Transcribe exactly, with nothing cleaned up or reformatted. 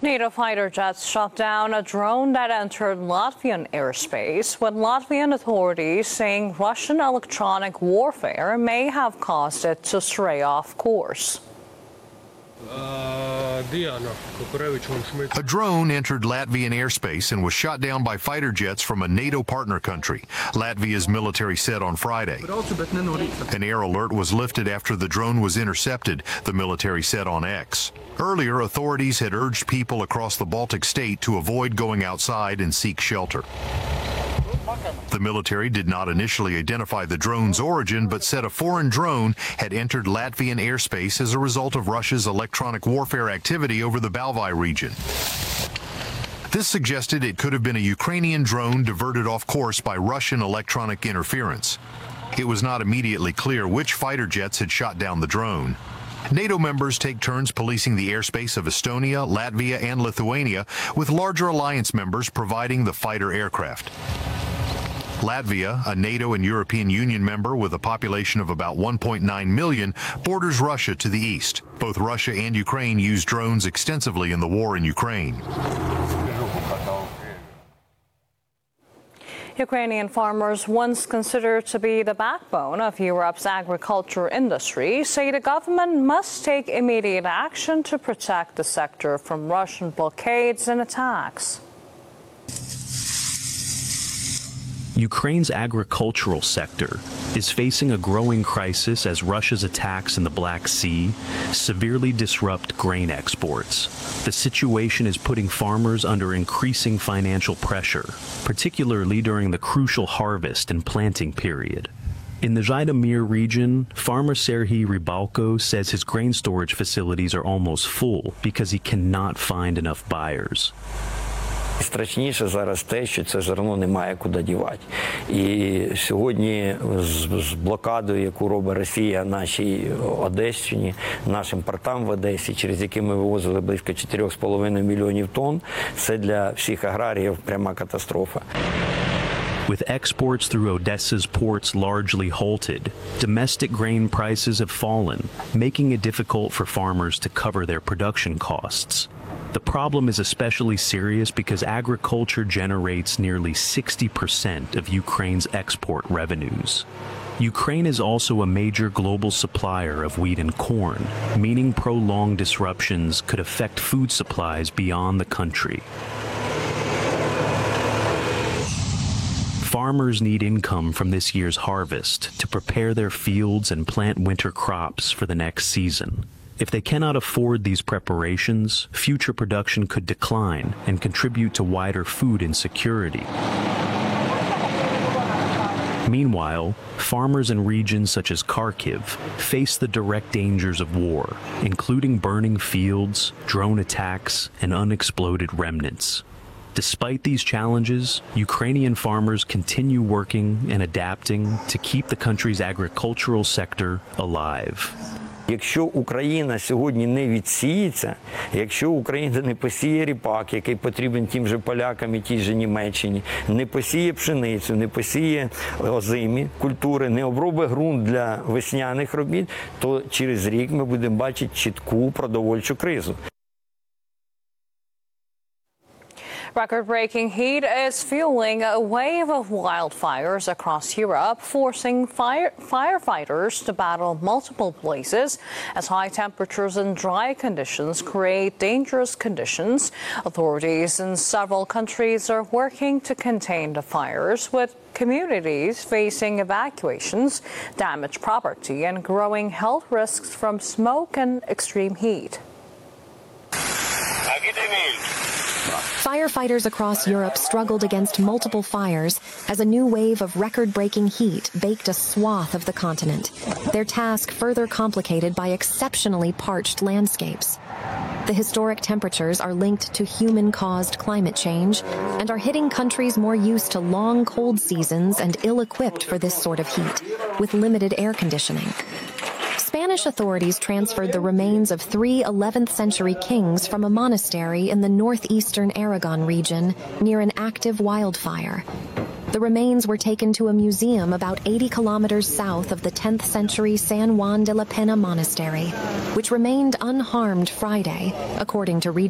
NATO fighter jets shot down a drone that entered Latvian airspace, with Latvian authorities saying Russian electronic warfare may have caused it to stray off course. A drone entered Latvian airspace and was shot down by fighter jets from a NATO partner country, Latvia's military said on Friday. An air alert was lifted after the drone was intercepted, the military said on X. Earlier, authorities had urged people across the Baltic state to avoid going outside and seek shelter. The military did not initially identify the drone's origin, but said a foreign drone had entered Latvian airspace as a result of Russia's electronic warfare activity over the Balvi region. This suggested it could have been a Ukrainian drone diverted off course by Russian electronic interference. It was not immediately clear which fighter jets had shot down the drone. NATO members take turns policing the airspace of Estonia, Latvia, and Lithuania, with larger alliance members providing the fighter aircraft. Latvia, a NATO and European Union member with a population of about one point nine million, borders Russia to the east. Both Russia and Ukraine use drones extensively in the war in Ukraine. Ukrainian farmers, once considered to be the backbone of Europe's agriculture industry, say the government must take immediate action to protect the sector from Russian blockades and attacks. Ukraine's agricultural sector is facing a growing crisis as Russia's attacks in the Black Sea severely disrupt grain exports. The situation is putting farmers under increasing financial pressure, particularly during the crucial harvest and planting period. In the Zhytomyr region, farmer Serhiy Rybalko says his grain storage facilities are almost full because he cannot find enough buyers. Страшніше зараз те, що це зерно немає куди дівати. І сьогодні з блокадою, яку робить Росія нашій Одещині, нашим портам в Одесі, через які ми вивозили близько чотирьох з половиною мільйонів тонн, це для всіх аграріїв пряма катастрофа. With exports through Odessa's ports largely halted, domestic grain prices have fallen, making it difficult for farmers to cover their production costs. The problem is especially serious because agriculture generates nearly sixty percent of Ukraine's export revenues. Ukraine is also a major global supplier of wheat and corn, meaning prolonged disruptions could affect food supplies beyond the country. Farmers need income from this year's harvest to prepare their fields and plant winter crops for the next season. If they cannot afford these preparations, future production could decline and contribute to wider food insecurity. Meanwhile, farmers in regions such as Kharkiv face the direct dangers of war, including burning fields, drone attacks, and unexploded remnants. Despite these challenges, Ukrainian farmers continue working and adapting to keep the country's agricultural sector alive. Якщо Україна сьогодні не відсіється, якщо Україна не посіє ріпак, який потрібен тим же полякам і тій же Німеччині, не посіє пшеницю, не посіє озимі культури, не обробить ґрунт для весняних робіт, то через рік ми будемо бачити чітку продовольчу кризу. Record-breaking heat is fueling a wave of wildfires across Europe, forcing fire firefighters to battle multiple places as high temperatures and dry conditions create dangerous conditions. Authorities in several countries are working to contain the fires, with communities facing evacuations, damaged property, and growing health risks from smoke and extreme heat. Firefighters across Europe struggled against multiple fires as a new wave of record-breaking heat baked a swath of the continent, their task further complicated by exceptionally parched landscapes. The historic temperatures are linked to human-caused climate change and are hitting countries more used to long cold seasons and ill-equipped for this sort of heat, with limited air conditioning. Spanish authorities transferred the remains of three eleventh century kings from a monastery in the northeastern Aragon region near an active wildfire. The remains were taken to a museum about eighty kilometers south of the tenth century San Juan de la Pena monastery, which remained unharmed Friday, according to regional